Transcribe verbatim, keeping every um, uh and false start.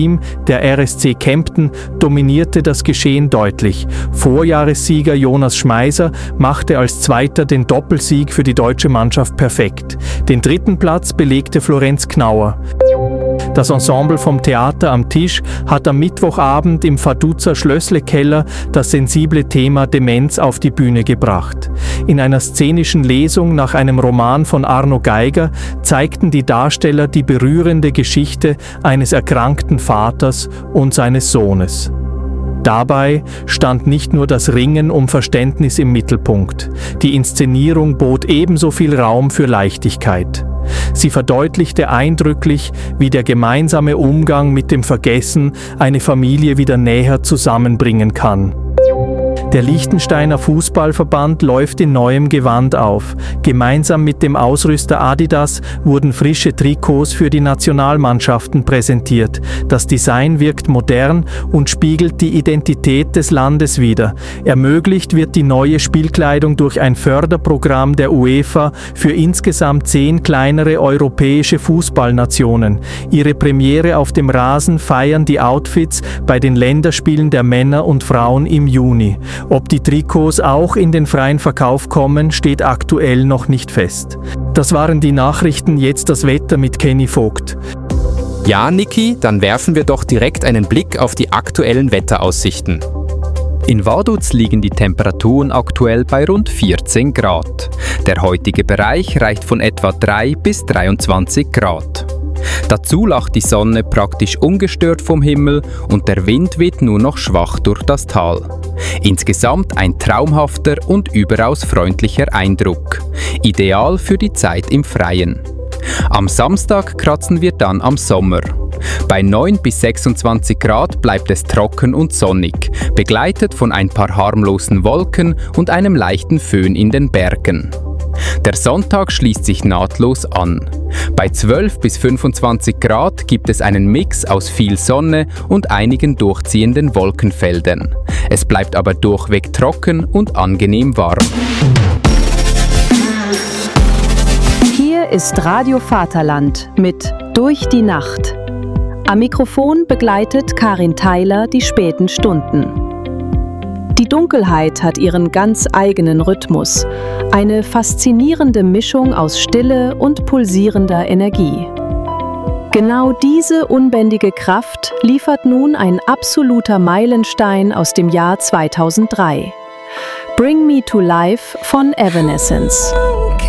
Der R S C Kempten dominierte das Geschehen deutlich. Vorjahressieger Jonas Schmeiser machte als Zweiter den Doppelsieg für die deutsche Mannschaft perfekt. Den dritten Platz belegte Florenz Knauer. Das Ensemble vom Theater am Tisch hat am Mittwochabend im Vaduz Schlössle-Keller das sensible Thema Demenz auf die Bühne gebracht. In einer szenischen Lesung nach einem Roman von Arno Geiger zeigten die Darsteller die berührende Geschichte eines erkrankten Vaters und seines Sohnes. Dabei stand nicht nur das Ringen um Verständnis im Mittelpunkt. Die Inszenierung bot ebenso viel Raum für Leichtigkeit. Sie verdeutlichte eindrücklich, wie der gemeinsame Umgang mit dem Vergessen eine Familie wieder näher zusammenbringen kann. Der Liechtensteiner Fußballverband läuft in neuem Gewand auf. Gemeinsam mit dem Ausrüster Adidas wurden frische Trikots für die Nationalmannschaften präsentiert. Das Design wirkt modern und spiegelt die Identität des Landes wider. Ermöglicht wird die neue Spielkleidung durch ein Förderprogramm der UEFA für insgesamt zehn kleinere europäische Fußballnationen. Ihre Premiere auf dem Rasen feiern die Outfits bei den Länderspielen der Männer und Frauen im Juni. Ob die Trikots auch in den freien Verkauf kommen, steht aktuell noch nicht fest. Das waren die Nachrichten, jetzt das Wetter mit Kenny Vogt. Ja, Niki, dann werfen wir doch direkt einen Blick auf die aktuellen Wetteraussichten. In Vaduz liegen die Temperaturen aktuell bei rund vierzehn Grad. Der heutige Bereich reicht von etwa drei bis dreiundzwanzig Grad. Dazu lacht die Sonne praktisch ungestört vom Himmel und der Wind weht nur noch schwach durch das Tal. Insgesamt ein traumhafter und überaus freundlicher Eindruck. Ideal für die Zeit im Freien. Am Samstag kratzen wir dann am Sommer. Bei neun bis sechsundzwanzig Grad bleibt es trocken und sonnig, begleitet von ein paar harmlosen Wolken und einem leichten Föhn in den Bergen. Der Sonntag schließt sich nahtlos an. Bei zwölf bis fünfundzwanzig Grad gibt es einen Mix aus viel Sonne und einigen durchziehenden Wolkenfeldern. Es bleibt aber durchweg trocken und angenehm warm. Hier ist Radio Vaterland mit Durch die Nacht. Am Mikrofon begleitet Karin Theiler die späten Stunden. Die Dunkelheit hat ihren ganz eigenen Rhythmus, eine faszinierende Mischung aus Stille und pulsierender Energie. Genau diese unbändige Kraft liefert nun ein absoluter Meilenstein aus dem Jahr zweitausenddrei. Bring Me to Life von Evanescence.